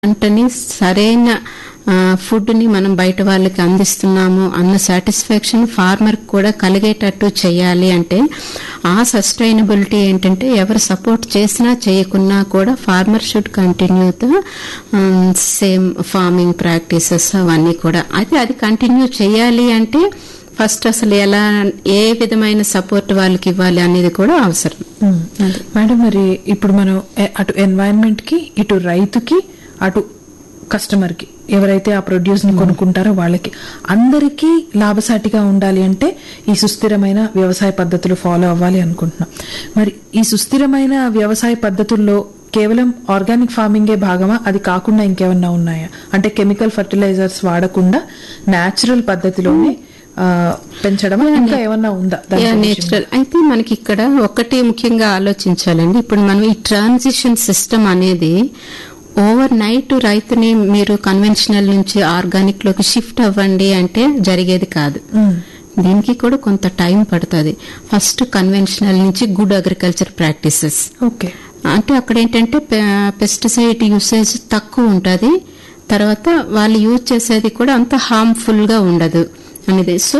పంటని సరైన ఫుడ్ని మనం బయట వాళ్ళకి అందిస్తున్నాము అన్న సాటిస్ఫాక్షన్ ఫార్మర్ కూడా కలిగేటట్టు చేయాలి అంటే ఆ సస్టైనబిలిటీ ఏంటంటే ఎవరు సపోర్ట్ చేసినా చేయకున్నా కూడా farmer should continue the same farming practices అవన్నీ కూడా అయితే అది కంటిన్యూ చేయాలి అంటే ఫస్ట్ అసలు ఎలా ఏ విధమైన సపోర్ట్ వాళ్ళకి ఇవ్వాలి అనేది కూడా అవసరం. మేడం, మరి ఇప్పుడు మనం అటు ఎన్వైరన్మెంట్ కి, ఇటు రైతుకి, అటు కస్టమర్ కి, ఎవరైతే ఆ ప్రొడ్యూస్ ని కొనుక్కుంటారో వాళ్ళకి అందరికీ లాభసాటిగా ఉండాలి అంటే ఈ సుస్థిరమైన వ్యవసాయ పద్ధతులు ఫాలో అవ్వాలి అనుకుంటున్నాం. మరి ఈ సుస్థిరమైన వ్యవసాయ పద్ధతుల్లో కేవలం ఆర్గానిక్ ఫార్మింగే భాగమా, అది కాకుండా ఇంకేమన్నా ఉన్నాయా? అంటే కెమికల్ ఫర్టిలైజర్స్ వాడకుండా నేచురల్ పద్ధతిలోనే పెంచడం ఇంకా ఏమన్నా ఉందా? నేచురల్ అయితే మనకి ఇక్కడ ఒకటి ముఖ్యంగా ఆలోచించాలండి. ఇప్పుడు మనం ఈ ట్రాన్సిషన్ సిస్టమ్ అనేది ఓవర్ నైట్ రైతుని మీరు కన్వెన్షనల్ నుంచి ఆర్గానిక్ లోకి షిఫ్ట్ అవ్వండి అంటే జరిగేది కాదు. దీనికి కూడా కొంత టైం పడుతుంది. ఫస్ట్ కన్వెన్షనల్ నుంచి గుడ్ అగ్రికల్చర్ ప్రాక్టీసెస్, అంటే అక్కడ ఏంటంటే పెస్టిసైడ్ యూసేజ్ తక్కువ ఉంటుంది, తర్వాత వాళ్ళు యూజ్ చేసేది కూడా అంత హార్మ్ఫుల్ గా ఉండదు అనేది. సో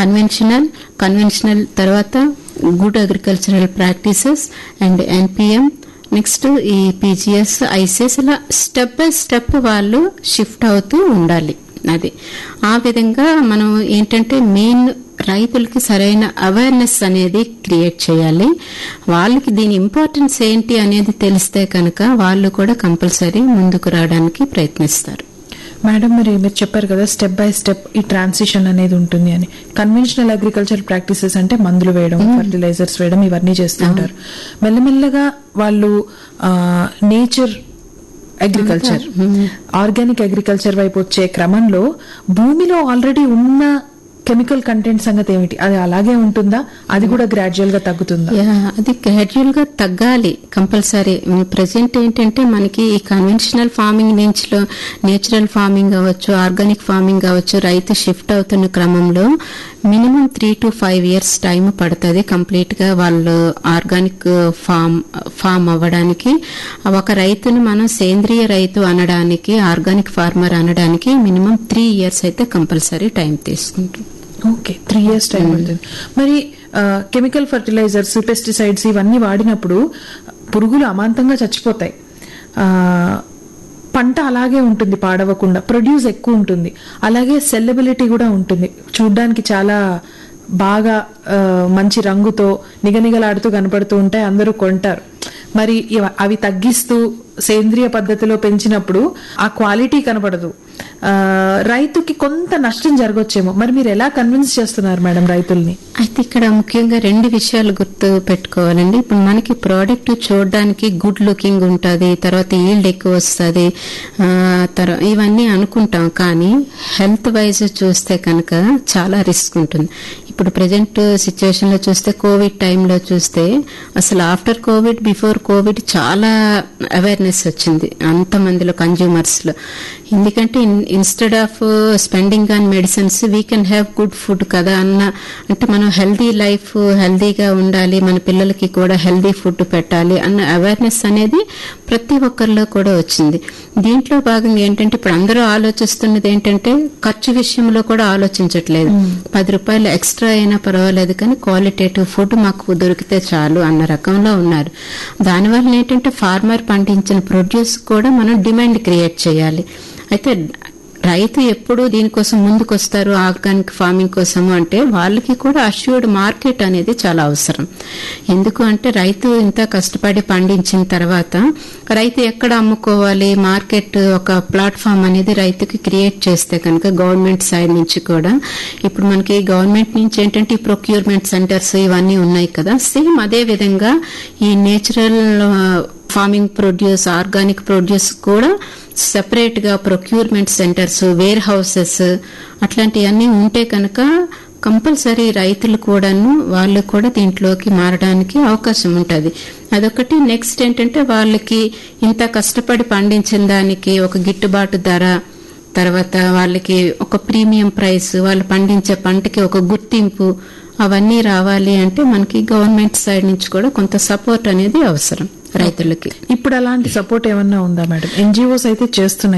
కన్వెన్షనల్ తర్వాత good agricultural practices and NPM, next ఈ పీజీఎస్, ఐసిఎస్, ఇలా స్టెప్ బై స్టెప్ వాళ్ళు షిఫ్ట్ అవుతూ ఉండాలి. అది ఆ విధంగా మనం ఏంటంటే మెయిన్ రైతులకి సరైన అవేర్నెస్ అనేది క్రియేట్ చేయాలి. వాళ్ళకి దీని ఇంపార్టెన్స్ ఏంటి అనేది తెలిస్తే కనుక వాళ్ళు కూడా కంపల్సరీ ముందుకు రావడానికి ప్రయత్నిస్తారు. మేడం, మరి మీరు చెప్పారు కదా స్టెప్ బై స్టెప్ ఈ ట్రాన్సిషన్ అనేది ఉంటుంది అని. కన్వెన్షనల్ అగ్రికల్చర్ ప్రాక్టీసెస్ అంటే మందులు వేయడం, ఫర్టిలైజర్స్ వేయడం, ఇవన్నీ చేస్తుంటారు. మెల్లమెల్లగా వాళ్ళు నేచర్ అగ్రికల్చర్, ఆర్గానిక్ అగ్రికల్చర్ వైపు వచ్చే క్రమంలో భూమిలో ఆల్రెడీ ఉన్న కెమికల్ కంటెంట్ సంగతి ఏమిటి? అది అలాగే ఉంటుందా? అది కూడా గ్రాడ్యువల్ గా తగ్గుతుందా? అది గ్రాడ్యువల్ గా తగ్గాలి కంపల్సరీ. ప్రెసెంట్ ఏంటంటే మనకి ఈ కన్వెన్షనల్ ఫార్మింగ్ నుంచి నేచురల్ ఫార్మింగ్ అవ్వచ్చు, ఆర్గానిక్ ఫార్మింగ్ అవ్వచ్చు, రైతు షిఫ్ట్ అవుతున్న క్రమంలో మినిమం 3 to 5 years టైం పడుతుంది కంప్లీట్ గా వాళ్ళు ఆర్గానిక్ ఫామ్ అవ్వడానికి. ఒక రైతును మనం సేంద్రియ రైతు అనడానికి, ఆర్గానిక్ ఫార్మర్ అనడానికి మినిమం 3 years అయితే కంపల్సరీ టైం తీసుకుంటుంది. ఓకే, 3 years టైం పడుతుంది. మరి కెమికల్ ఫర్టిలైజర్స్, పెస్టిసైడ్స్ ఇవన్నీ వాడినప్పుడు పురుగులు అమాంతంగా చచ్చిపోతాయి, పంట అలాగే ఉంటుంది పాడవకుండా, ప్రొడ్యూస్ ఎక్కువ ఉంటుంది, అలాగే సెల్లబిలిటీ కూడా ఉంటుంది. చూడ్డానికి చాలా బాగా మంచి రంగుతో నిగనిగలాడుతూ కనపడుతూ ఉంటాయి, అందరూ కొంటారు. మరి అవి తగ్గిస్తూ సేంద్రియ పద్ధతిలో పెంచినప్పుడు ఆ క్వాలిటీ కనపడదు, రైతుకి కొంత నష్టం జరగొచ్చేమో. మరి మీరు ఎలా కన్విన్స్ చేస్తున్నారు మేడం రైతుల్ని? అయితే ఇక్కడ ముఖ్యంగా 2 విషయాలు గుర్తు పెట్టుకోవాలండి. ఇప్పుడు మనకి ప్రోడక్ట్ చూడడానికి గుడ్ లుకింగ్ ఉంటుంది, తర్వాత ఈల్డ్ ఎక్కువ వస్తుంది, ఇవన్నీ అనుకుంటాం. కానీ హెల్త్ వైజ్ చూస్తే కనుక చాలా రిస్క్ ఉంటుంది. ఇప్పుడు ప్రెసెంట్ సిచ్యువేషన్ లో చూస్తే, కోవిడ్ టైంలో చూస్తే అసలు ఆఫ్టర్ కోవిడ్, బిఫోర్ కోవిడ్ చాలా అవేర్నెస్ వచ్చింది అంతమందిలో, కన్జ్యూమర్స్ లో. ఎందుకంటే instead of spending on medicines we can have good food కదా అంటే మనం హెల్దీ లైఫ్, హెల్దీగా ఉండాలి, మన పిల్లలకి కూడా హెల్దీ ఫుడ్ పెట్టాలి అన్న అవేర్నెస్ అనేది ప్రతి ఒక్కరిలో కూడా వచ్చింది. దీంట్లో భాగంగా ఏంటంటే ఇప్పుడు అందరూ ఆలోచిస్తున్నది ఏంటంటే ఖర్చు విషయంలో కూడా ఆలోచించట్లేదు. 10 రూపాయలు ఎక్స్ట్రా అయినా పర్వాలేదు కానీ క్వాలిటేటివ్ ఫుడ్ మాకు దొరికితే చాలు అన్న రకంలో ఉన్నారు. దానివల్ల ఏంటంటే ఫార్మర్ పండించిన ప్రొడ్యూస్ కూడా మనం డిమాండ్ క్రియేట్ చేయాలి. అయితే రైతు ఎప్పుడు దీనికోసం ముందుకు వస్తారు ఆర్గానిక్ ఫార్మింగ్ కోసము అంటే వాళ్ళకి కూడా అష్యూర్డ్ మార్కెట్ అనేది చాలా అవసరం. ఎందుకు అంటే రైతు ఇంత కష్టపడి పండించిన తర్వాత రైతు ఎక్కడ అమ్ముకోవాలి, మార్కెట్ ఒక ప్లాట్ఫామ్ అనేది రైతుకి క్రియేట్ చేస్తే కనుక గవర్నమెంట్ సైడ్ నుంచి కూడా, ఇప్పుడు మనకి గవర్నమెంట్ నుంచి ఏంటంటే ఈ ప్రొక్యూర్మెంట్ సెంటర్స్ ఇవన్నీ ఉన్నాయి కదా, సేమ్ అదే విధంగా ఈ natural farming produce, organic produce కూడా సెపరేట్ గా ప్రొక్యూర్మెంట్ సెంటర్స్, వేర్ హౌసెస్ అట్లాంటివన్నీ ఉంటే కనుక కంపల్సరీ రైతులు కూడాను వాళ్ళు కూడా దీంట్లోకి మారడానికి అవకాశం ఉంటుంది. అదొకటి. నెక్స్ట్ ఏంటంటే వాళ్ళకి ఇంత కష్టపడి పండించిన దానికి ఒక గిట్టుబాటు ధర, తర్వాత వాళ్ళకి ఒక ప్రీమియం ప్రైస్, వాళ్ళు పండించే పంటకి ఒక గుర్తింపు, అవన్నీ రావాలి అంటే మనకి గవర్నమెంట్ సైడ్ నుంచి కూడా కొంత సపోర్ట్ అనేది అవసరం రైతులకి. ఇప్పుడు అలాంటి సపోర్ట్ ఏమన్నా ఉందా మేడం? ఎన్జిఓస్ అయితే చేస్తున్నాయి